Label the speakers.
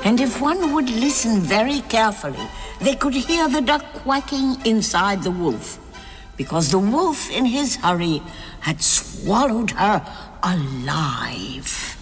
Speaker 1: And if one would listen very carefully, they could hear the duck quacking inside the wolf, because the wolf, in his hurry, had swallowed her alive.